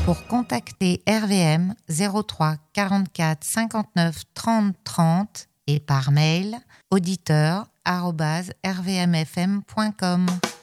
Pour contacter RVM 03 44 59 30 30 et par mail auditeur@rvmfm.com.